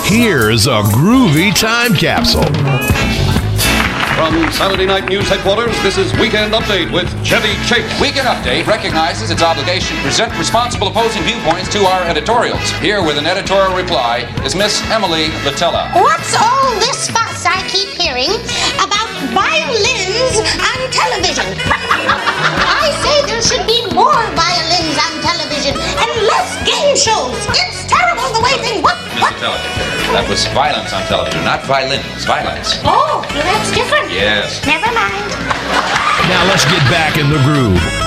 Here's a groovy time capsule. From Saturday Night News headquarters, this is Weekend Update with Chevy Chase. Weekend Update recognizes its obligation to present responsible opposing viewpoints to our editorials. Here with an editorial reply is Miss Emily Latella. What's all this fuss I keep hearing about violins on television? I say there should be more violins on television and less game shows. It's terrible the way things... What? Latella, that was violence on television, not violins. Violence. Oh, that's different. Yes. Never mind. Now let's get back in the groove.